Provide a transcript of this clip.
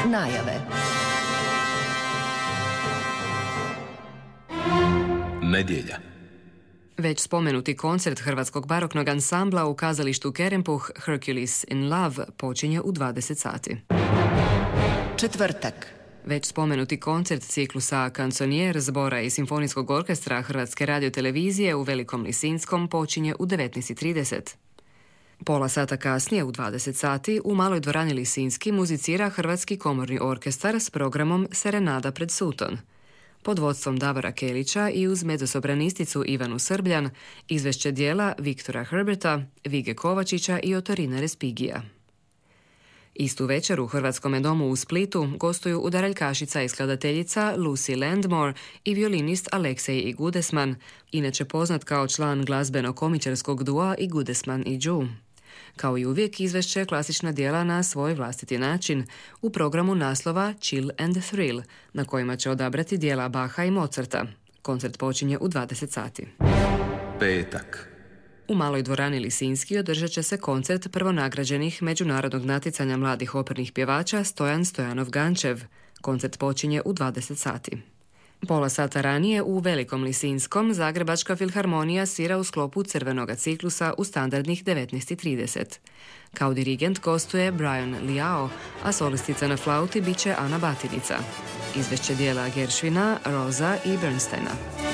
Najave. Nedjelja. Već spomenuti koncert hrvatskog baroknog ansambla u kazalištu Kerempuh Hercules in Love počinje u 20 sati. Četvrtak. Već spomenuti koncert ciklusa Kanconijer zbora i simfonijskog orkestra Hrvatske radiotelevizije u Velikom Lisinskom počinje u 19:30. Pola sata kasnije u 20 sati u Maloj dvorani Lisinski muzicira Hrvatski komorni orkestar s programom Serenada pred Suton. Pod vodstvom Davora Kelića i uz mezzosopranisticu Ivanu Srbljan izvešće dijela Viktora Herberta, Vige Kovačića i Otorina Respigija. Istu večer u Hrvatskome domu u Splitu gostuju udaraljkašica i skladateljica Lucy Landmore i violinist Aleksej i Gudesman, inače poznat kao član glazbeno-komičarskog dua i Gudesman i Ju. Kao i uvijek izvešće klasična dijela na svoj vlastiti način u programu naslova Chill and Thrill, na kojima će odabrati dijela Bacha i Mozarta. Koncert počinje u 20 sati. Petak. U Maloj dvorani Lisinski održat će se koncert prvonagrađenih međunarodnog natjecanja mladih opernih pjevača Stojan Stojanov-Gančev. Koncert počinje u 20 sati. Pola sata ranije u Velikom Lisinskom Zagrebačka filharmonija svira u sklopu crvenoga ciklusa u standardnih 19:30. Kao dirigent gostuje Brian Liao, a solistica na flauti bit će Ana Batinica. Izvešće dijela Gershwina, Rosa i Bernsteina.